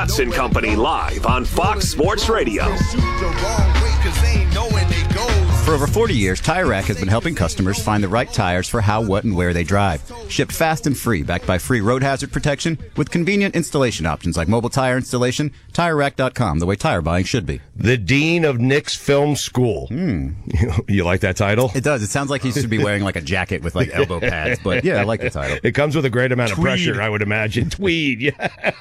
and Company live on Fox Sports Radio. For over 40 years, Tire Rack has been helping customers find the right tires for how, what, and where they drive. Shipped fast and free, backed by free road hazard protection, with convenient installation options like mobile tire installation. TireRack.com, the way tire buying should be. The Dean of Nick's Film School. You like that title? It does. It sounds like he should be wearing like a jacket with like elbow pads, but yeah, I like the title. It comes with a great amount of pressure, I would imagine. Tweed, yeah.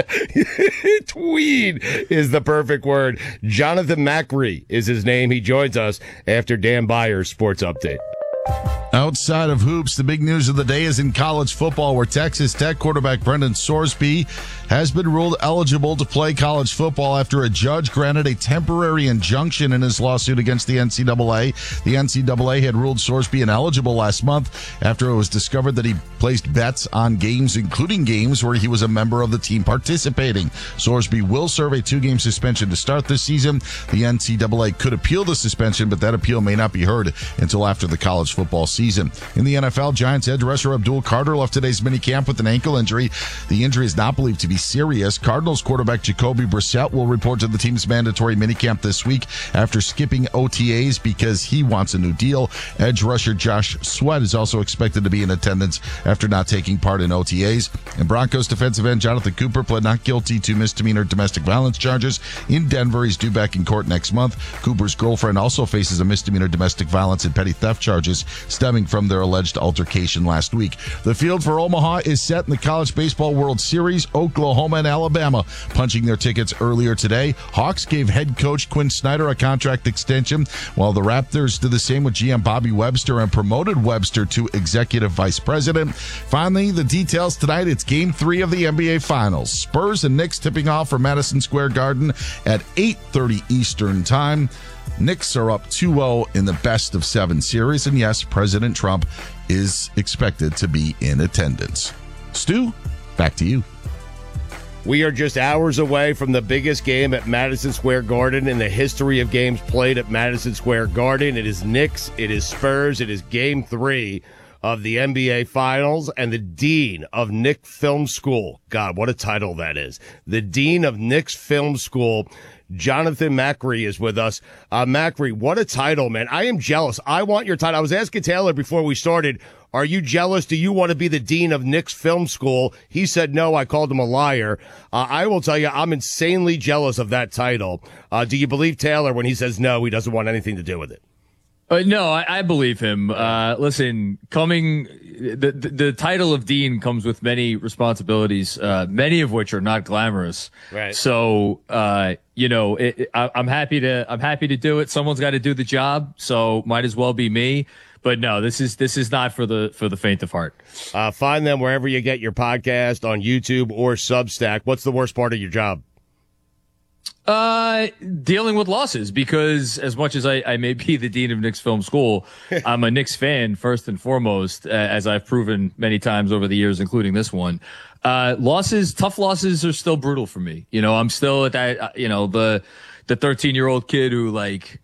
Tweed is the perfect word. Jonathan Macri is his name. He joins us after Dan Byers' Sports Update. Outside of hoops, the big news of the day is in college football, where Texas Tech quarterback Brendan Sorsby has been ruled eligible to play college football after a judge granted a temporary injunction in his lawsuit against the NCAA. The NCAA had ruled Sorsby ineligible last month after it was discovered that he placed bets on games, including games where he was a member of the team participating. Sorsby will serve a 2-game suspension to start this season. The NCAA could appeal the suspension, but that appeal may not be heard until after the college football season. In the NFL, Giants edge rusher Abdul Carter left today's minicamp with an ankle injury. The injury is not believed to be serious. Cardinals quarterback Jacoby Brissett will report to the team's mandatory minicamp this week after skipping OTAs because he wants a new deal. Edge rusher Josh Sweat is also expected to be in attendance after not taking part in OTAs. And Broncos defensive end Jonathan Cooper pled not guilty to misdemeanor domestic violence charges in Denver. He's due back in court next month. Cooper's girlfriend also faces a misdemeanor domestic violence and petty theft charges stemming from their alleged altercation last week. The field for Omaha is set in the College Baseball World Series. Oklahoma and Alabama punching their tickets earlier today. Hawks gave head coach Quinn Snyder a contract extension, while the Raptors did the same with GM Bobby Webster and promoted Webster to executive vice president. Finally, the details tonight. It's Game 3 of the NBA Finals. Spurs and Knicks tipping off for Madison Square Garden at 8:30 Eastern Time. Knicks are up 2-0 in the best-of-7 series, and yes, President Trump is expected to be in attendance. Stu, back to you. We are just hours away from the biggest game at Madison Square Garden in the history of games played at Madison Square Garden. It is Knicks, it is Spurs, it is Game 3 of the NBA Finals, and the Dean of Knick Film School. God, what a title that is. The Dean of Knicks Film School, Jonathan Macri, is with us. Macri, what a title, man. I am jealous. I want your title. I was asking Taylor before we started, are you jealous? Do you want to be the Dean of Knicks Film School? He said no. I called him a liar. I will tell you, I'm insanely jealous of that title. Do you believe Taylor when he says no, he doesn't want anything to do with it? No, I believe him. Listen, the title of dean comes with many responsibilities, many of which are not glamorous. Right. So, I'm happy to do it. Someone's got to do the job, so might as well be me. But no, this is not for the faint of heart. Find them wherever you get your podcast, on YouTube or Substack. What's the worst part of your job? Dealing with losses, because as much as I may be the Dean of Knicks Film School, I'm a Knicks fan first and foremost, as I've proven many times over the years, including this one. Tough losses are still brutal for me. I'm still at that, the 13-year-old kid who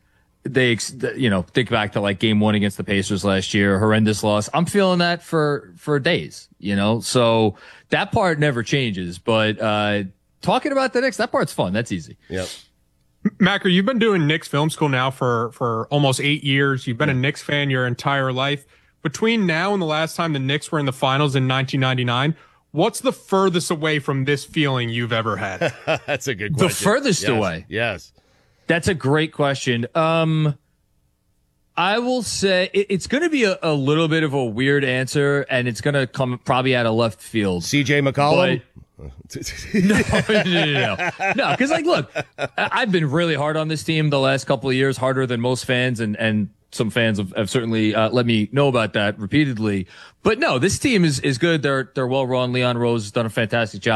think back to Game 1 against the Pacers last year, horrendous loss. I'm feeling that for days, so that part never changes, but, talking about the Knicks, that part's fun. That's easy. Yep. Macri, you've been doing Knicks Film School now for almost 8 years. You've been a Knicks fan your entire life. Between now and the last time the Knicks were in the finals in 1999, what's the furthest away from this feeling you've ever had? That's a good question. The furthest away? Yes. That's a great question. I will say it's going to be a little bit of a weird answer, and it's going to come probably out of left field. C.J. McCollum? No. Because look, I've been really hard on this team the last couple of years, harder than most fans, and some fans have certainly let me know about that repeatedly. But no, this team is good. They're well run. Leon Rose has done a fantastic job.